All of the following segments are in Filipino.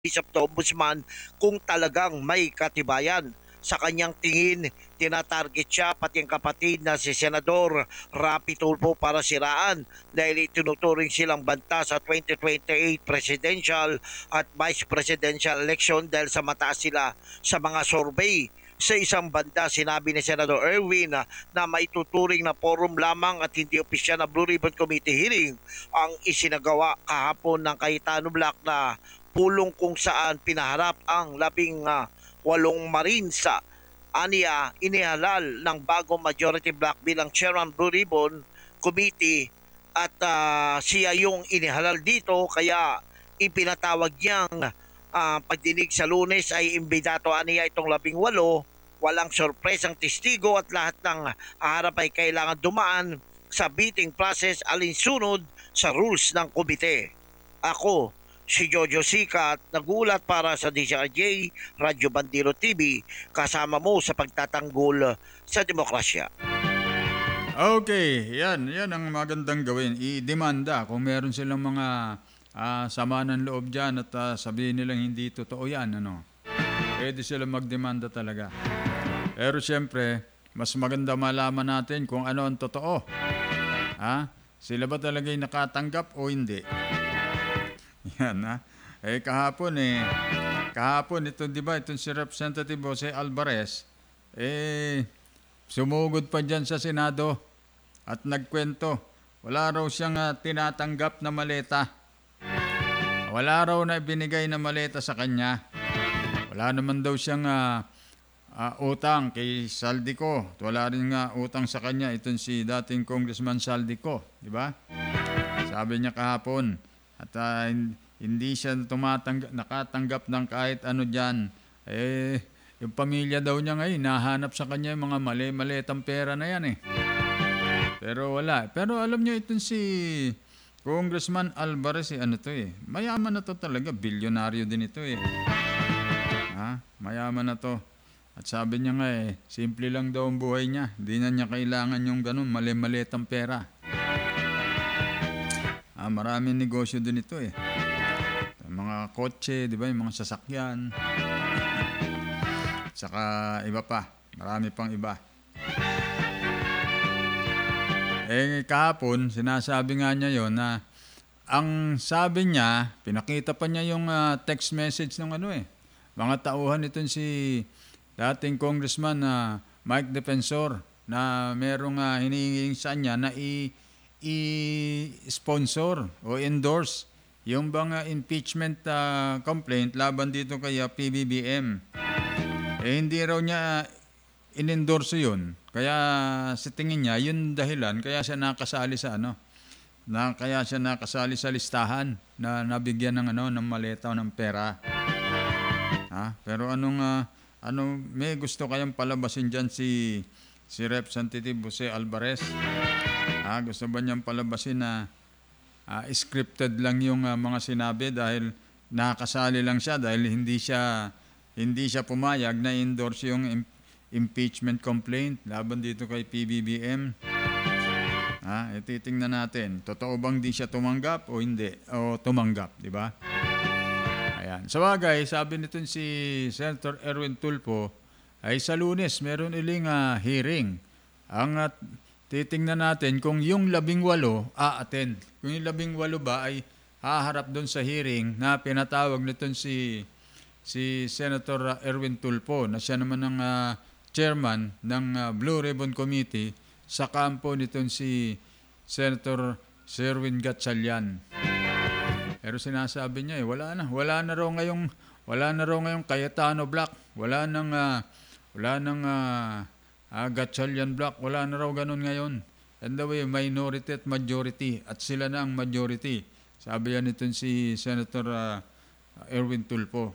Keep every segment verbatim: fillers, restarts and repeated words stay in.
Bishop the Ombudsman kung talagang may katibayan. Sa kanyang tingin, tinatarget siya pati ang kapatid na si Senador Rapi Tulfo para siraan dahil itinuturing silang banta sa twenty twenty-eight presidential at vice presidential election dahil sa mataas sila sa mga survey. Sa isang banda, sinabi ni Senador Erwin na, na maituturing na forum lamang at hindi opisyal na Blue Ribbon Committee hearing ang isinagawa kahapon ng Cayetano Black na pulong kung saan pinaharap ang labing uh, walong Marines. Aniya, inihalal ng bagong majority block bilang chairman Blue Ribbon Committee at uh, siya yung inihalal dito kaya ipinatawag niyang uh, pagdinig sa Lunes ay imbitato aniya itong labing walo. Walang sorpresang testigo at lahat ng haharap ay kailangan dumaan sa bidding process alinsunod sa rules ng komite. Ako, si Jojo Sikat, nagulat para sa D C R J, Radyo Bandero T V, kasama mo sa pagtatanggol sa demokrasya. Okay, yan, yan ang magandang gawin. I-demanda kung meron silang mga uh, sama ng loob dyan at uh, sabihin nilang hindi totoo yan, ano. Pwede sila magdemanda talaga. Pero siyempre, mas maganda malaman natin kung ano ang totoo. Ha? Sila ba talaga'y nakatanggap o hindi? Yan ha. Eh kahapon eh, kahapon ito di ba, itong si Representative Jose Alvarez, eh sumugod pa dyan sa Senado at nagkwento. Wala raw siyang uh, tinatanggap na maleta. Wala raw na binigay na maleta sa kanya. Wala naman daw siyang uh, uh, utang kay Saldico. Wala rin nga uh, utang sa kanya itong si dating Congressman Saldico, di ba? Sabi niya kahapon at uh, hindi siya tumatanggap, nakatanggap ng kahit ano diyan. Eh yung pamilya daw niya ngayon nahanap sa kanya yung mga mali-malitang pera na yan eh. Pero wala. Pero alam niyo itong si Congressman Alvarez eh, ano to eh. Mayaman na to talaga, bilyonaryo din ito eh. Ha? Mayaman na to. At sabi niya nga eh, simple lang daw ang buhay niya. Hindi na niya kailangan yung ganun, mali-malitang pera. Ah, maraming negosyo din ito eh. Mga kotse, di ba? Yung mga sasakyan. Saka iba pa. Marami pang iba. Eh kahapon, sinasabi nga niya yon na ang sabi niya, pinakita pa niya yung uh, text message ng ano eh. Mga tauhan itong si dating congressman na uh, Mike Defensor na merong uh, hinihingi sa niya na i- i-sponsor o endorse yung bang uh, impeachment uh, complaint laban dito kay uh, P B B M. Eh hindi raw niya in-endorse yun. Kaya sa tingin niya, yun dahilan kaya siya nakasali sa ano. Na kaya siya nakasali sa listahan na nabigyan ng ano ng maleta o ng pera. Ha? Pero anong uh, anong may gusto kayang palabasin diyan si si Representative Jose Alvarez? Ah, gusto ba niyang palabasin na uh, scripted lang yung uh, mga sinabi dahil nakasali lang siya dahil hindi siya hindi siya pumayag na endorse yung im- impeachment complaint laban dito kay P B B M. Ah, ititingnan natin. Totoo bang di siya tumanggap o hindi? O tumanggap, di ba? Ayan. Sa bagay, sabi nito si Senator Erwin Tulfo, ay sa Lunes, meron iling uh, hearing. Ang uh, titingnan natin kung yung labing walo a-attend. Kung yung labing walo ba ay haharap doon sa hearing na pinatawag nito si, si Senator Erwin Tulfo na siya naman ang uh, chairman ng uh, Blue Ribbon Committee sa kampo nitong si Senator Sherwin Gatchalian. Pero sinasabi niya eh, wala na, wala na raw ngayong, wala na raw ngayong Cayetano Black, wala nang, uh, wala nang uh, uh, Gatchalian Black, wala na raw ganun ngayon. And the way, minority at majority, at sila na ang majority. Sabi yan itong si Senator uh, Erwin Tulfo.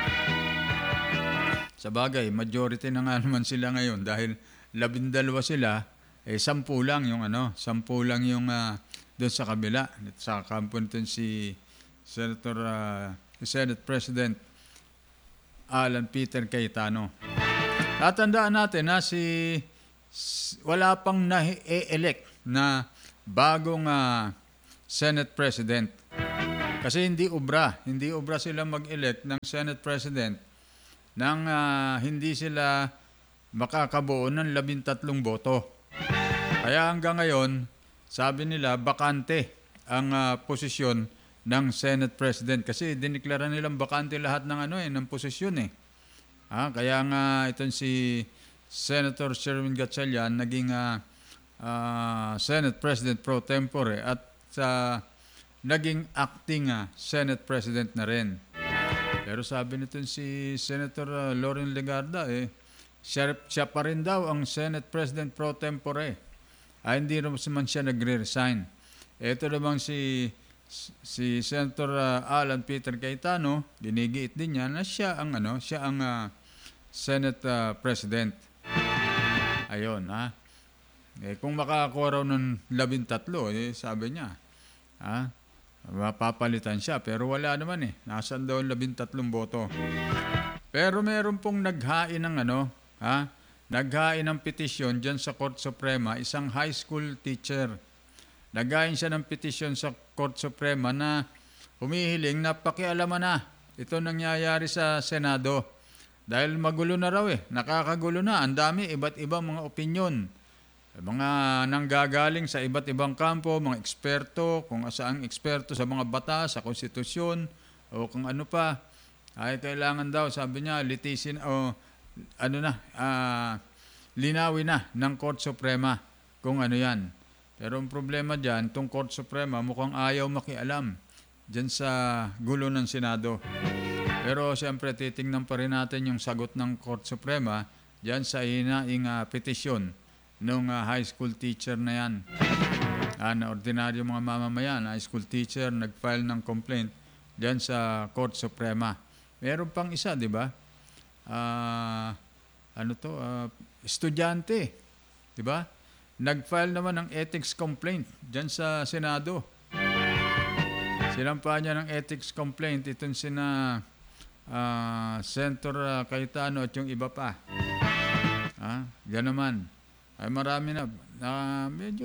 Sa bagay, majority na nga naman sila ngayon dahil labindalwa sila, eh sampu lang yung ano, sampu lang yung uh, doon sa kabila. Sa kampo nito si Senator, uh, Senate President Alan Peter Cayetano. Tatandaan natin na si wala pang na-elect na bagong uh, Senate President. Kasi hindi ubra, hindi ubra sila mag-elect ng Senate President nang ah, hindi sila makakabuo ng labintatlong boto. Kaya hanggang ngayon, sabi nila, bakante ang ah, posisyon ng Senate President. Kasi diniklara nilang bakante lahat ng ano eh, ng posisyon eh. Ah, kaya nga itong si Senator Sherwin Gatchalian naging ah, ah, Senate President pro tempore at sa naging acting ah, Senate President na rin. Pero sabi nitong si Senator ah, Loren Legarda, eh, siya, siya pa rin daw ang Senate President pro tempore. Ah, hindi naman siya nagre-resign. Ito namang si si Senator ah, Alan Peter Cayetano, ginigiit din niya na siya ang ano, siya ang ah, Senate ah, President. Ayun, ha. Eh, kung makakakuha raw ng labintatlo, eh, sabi niya, ha, mapapalitan siya. Pero wala naman eh. Nasaan daw ang labintatlong boto. Pero meron pong naghain ng ano, ha, naghain ng petisyon dyan sa Court Suprema, isang high school teacher. Naghain siya ng petisyon sa Court Suprema na humihiling na pakialaman na ito nangyayari sa Senado. Dahil magulo na raw eh, nakakagulo na, ang dami, iba't ibang mga opinyon. Mga nanggagaling sa iba't ibang kampo, mga eksperto, kung asaang eksperto sa mga batas, sa konstitusyon, o kung ano pa, ay kailangan daw, sabi niya, litisin, o ano na, uh, linawin na ng Court Suprema kung ano yan. Pero ang problema dyan, itong Court Suprema mukhang ayaw makialam dyan sa gulo ng Senado. Pero siyempre titingnan pa rin natin yung sagot ng Court Suprema dyan sa hinaing uh, petisyon nung uh, high school teacher na yan. Uh, na ordinaryo mga mamamayan, high school teacher, nag-file ng complaint dyan sa Court Suprema. Meron pang isa, di ba? Uh, ano to? Uh, estudyante, di ba? Nag-file naman ng ethics complaint dyan sa Senado. Sinampa niya ng ethics complaint itong sina uh, Senator uh, Cayetano at yung iba pa. Ah, yan naman. Ay marami na. Uh, medyo,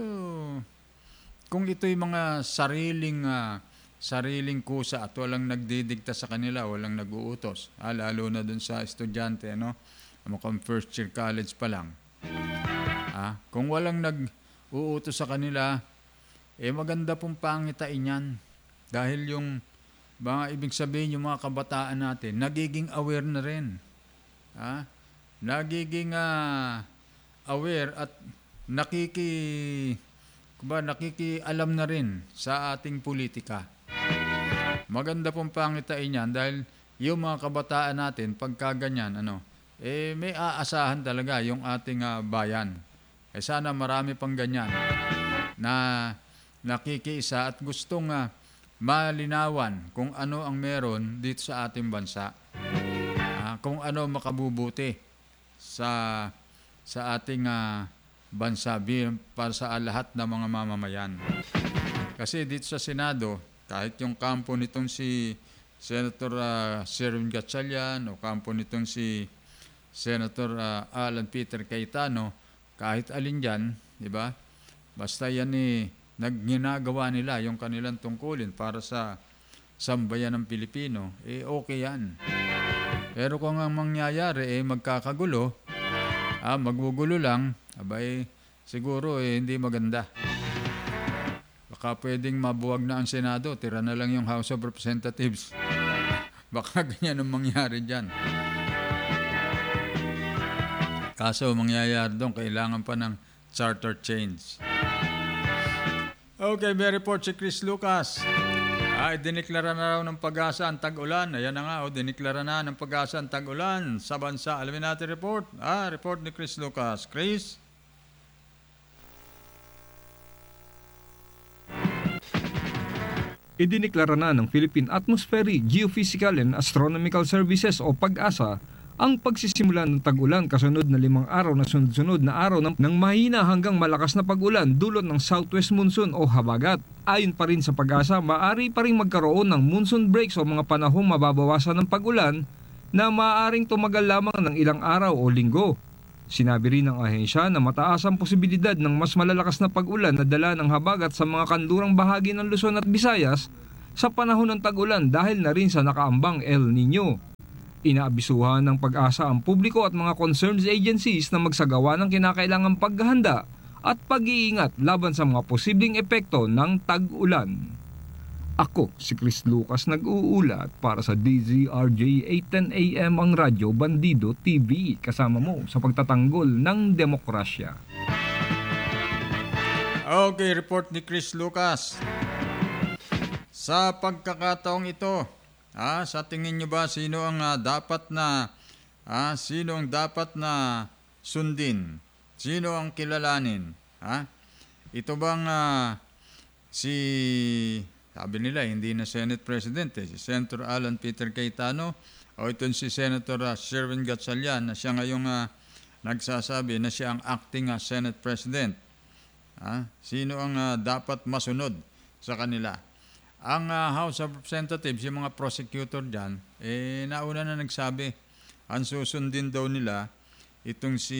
kung ito'y mga sariling uh, sariling kusa at walang nagdidikta sa kanila, walang nag-uutos. Ah, lalo na dun sa estudyante, no? Mukhang first year college pa lang. Ah, kung walang nag-uutos sa kanila, eh maganda pong pangitain yan. Dahil yung mga ibig sabihin yung mga kabataan natin, nagiging aware na rin. Ah, nagiging uh, aware at nakiki ba nakikialam na rin sa ating politika. Maganda pong pangitain yan dahil yung mga kabataan natin pagka ganyan ano, eh may aasahan talaga yung ating uh, bayan. Eh sana marami pang ganyan na nakikiisa at gustong uh, malinawan kung ano ang meron dito sa ating bansa. Uh, kung ano makabubuti sa sa ating uh, bansa para sa lahat ng mga mamamayan. Kasi dito sa Senado, kahit yung kampo nitong si Senator uh, Sherwin Gatchalian o kampo nitong si Senator uh, Alan Peter Cayetano, kahit alin dyan, di ba? Basta yan eh, nagginagawa nila yung kanilang tungkulin para sa sambayan ng Pilipino, eh okay yan. Pero kung ang mangyayari eh magkakagulo, ah, maggugulo lang, abay, siguro eh, hindi maganda. Baka pwedeng mabuwag na ang Senado, tira na lang yung House of Representatives. Baka ganyan ang mangyari dyan. Kaso mangyayari doon, kailangan pa ng charter change. Okay, may report si Chris Lucas. Ay, diniklara na raw ng Pag-asa ang tag-ulan. Ayan na nga, oh, diniklara na ng Pag-asa ang tag-ulan sa bansa. Alamin natin report. Ah, report ni Chris Lucas. Chris? Idiniklara na ng Philippine Atmospheric, Geophysical and Astronomical Services o Pag-asa ang pagsisimula ng tag-ulan kasunod na limang araw na sunod-sunod na araw ng, ng mahina hanggang malakas na pag-ulan dulot ng southwest monsoon o habagat. Ayon pa rin sa Pag-asa, maaari pa rin magkaroon ng monsoon breaks o mga panahong mababawasan ng pag-ulan na maaaring tumagal lamang ng ilang araw o linggo. Sinabi rin ng ahensya na mataas ang posibilidad ng mas malalakas na pag-ulan na dala ng habagat sa mga kanlurang bahagi ng Luzon at Visayas sa panahon ng tag-ulan dahil na rin sa nakaambang El Nino. Inaabisuhan ng pag-asa ang publiko at mga concerns agencies na magsagawa ng kinakailangang paghahanda at pag-iingat laban sa mga posibleng epekto ng tag-ulan. Ako si Chris Lucas nag-uulat para sa D Z R J eight ten A M ang Radyo Bandido T V, kasama mo sa pagtatanggol ng demokrasya. Okay, report ni Chris Lucas. Sa pagkakataong ito, ah, sa tingin nyo ba sino ang ah, dapat na ah, sino ang dapat na sundin? Sino ang kilalanin? Ha? Ito bang ah, si sabi nila hindi na Senate President eh, si Senator Alan Peter Cayetano o ito si Senator uh, Sherwin Gatchalian na siya ngayong uh, nagsasabi na siya ang acting uh, Senate President. Ha? Sino ang uh, dapat masunod sa kanila? Ang uh, House of Representatives, yung mga prosecutor dyan, eh, nauna na nagsabi, ang susundin daw nila itong si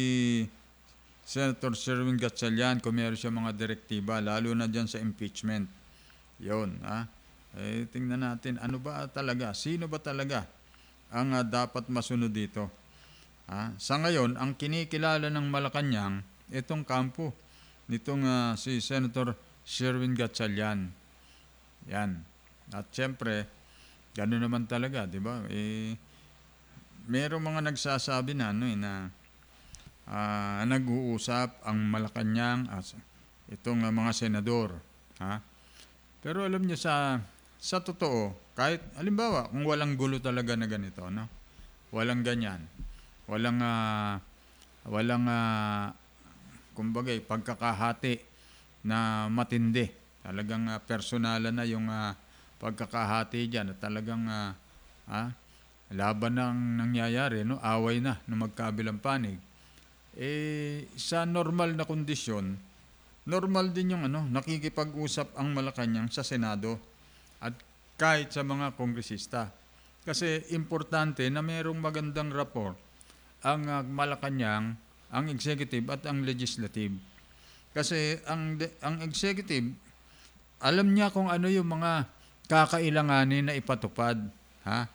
Senator Sherwin Gatchalian kung meron siya mga direktiba, lalo na dyan sa impeachment. Yun, ha? Eh, tingnan natin, ano ba talaga, sino ba talaga ang uh, dapat masunod dito? Ha? Sa ngayon, ang kinikilala ng Malacanang, itong kampo, nitong uh, si Senator Sherwin Gatchalian. Yan. At syempre, gano'n naman talaga, di ba? Eh, merong mga nagsasabi na, ano, eh, na uh, nag-uusap ang Malacanang at itong uh, mga senador. Ha? Pero alam niyo, sa sa totoo, kahit, halimbawa, kung walang gulo talaga na ganito, no? Walang ganyan. Walang, uh, walang, uh, kumbaga, pagkakahati na matindi. Talagang uh, personalan na yung uh, pagkakahati dyan. At talagang uh, uh, laban ng nangyayari, no? Away na ng magkabilang panig. Eh, sa normal na kondisyon, normal din yung ano, nakikipag-usap ang Malacanang sa Senado at kahit sa mga kongresista. Kasi importante na mayroong magandang rapport ang uh, Malacanang, ang executive at ang legislative. Kasi ang ang executive, alam niya kung ano yung mga kakailanganin na ipatupad, ha?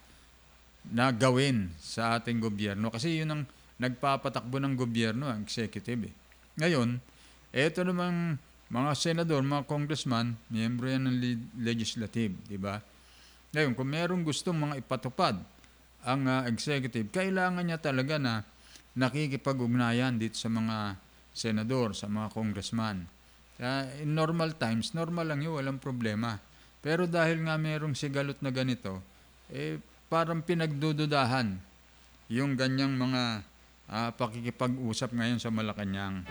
Na gawin sa ating gobyerno. Kasi yun ang nagpapatakbo ng gobyerno, ang executive. Eh. Ngayon, eto namang mga senador, mga congressman, miyembro yan ng legislative, di ba? Ngayon, kung merong gustong mga ipatupad ang uh, executive, kailangan niya talaga na nakikipag-ugnayan dito sa mga senador, sa mga congressman. Uh, in normal times, normal lang yun, walang problema. Pero dahil nga merong sigalot na ganito, eh, parang pinagdududahan yung ganyang mga uh, pakikipag-usap ngayon sa Malacanang.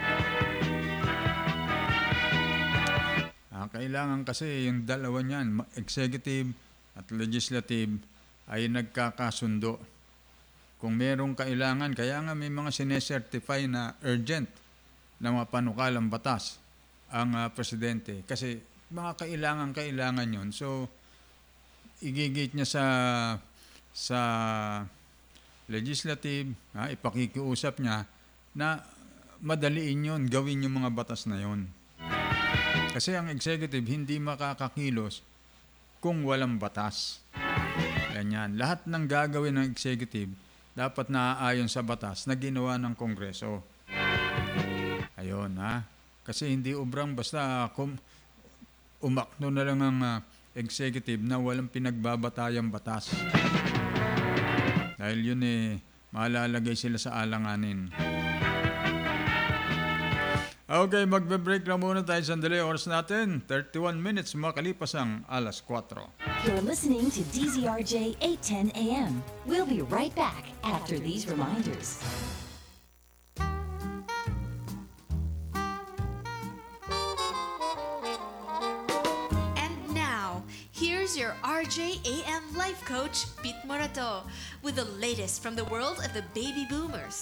Ah, kailangan kasi yung dalawa niyan, executive at legislative, ay nagkakasundo. Kung merong kailangan, kaya nga may mga sinesertify na urgent na mga panukalang batas ang uh, presidente. Kasi mga kailangan-kailangan yun. So, igigit niya sa sa legislative, ha, ipakikiusap niya na madaliin yun, gawin yung mga batas na yun. Kasi ang executive hindi makakakilos kung walang batas. Ganyan. Lahat ng gagawin ng executive dapat naaayon sa batas na ginawa ng Kongreso. Ayun, ha? Kasi hindi ubrang basta kum, umakno na lang ang uh, executive na walang pinagbabatayang batas. Dahil yun eh, malalagay sila sa alanganin. Okay, magbe-break na muna tayo sandali. Oras natin, thirty-one minutes makalipas ang alas kwatro. You're listening to D Z R J eight ten A M. We'll be right back after these reminders. And now, here's your R J A M life coach, Pete Morato, with the latest from the world of the baby boomers.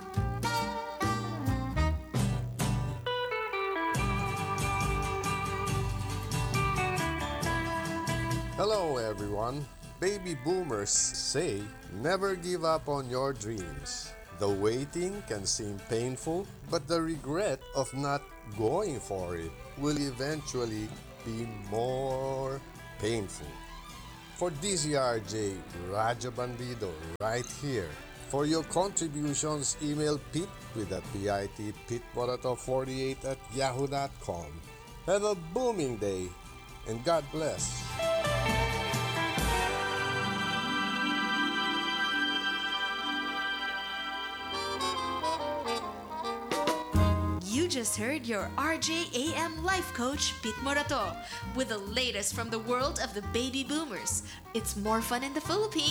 Hello everyone. Baby boomers say never give up on your dreams. The waiting can seem painful, but the regret of not going for it will eventually be more painful. For D Z R J, Raja Bandido, right here. For your contributions, email Pete with a P I T, pitmorato forty-eight at yahoo dot com. Have a booming day, and God bless. You just heard your R J A M life coach, Pete Morato, with the latest from the world of the baby boomers. It's more fun in the Philippines.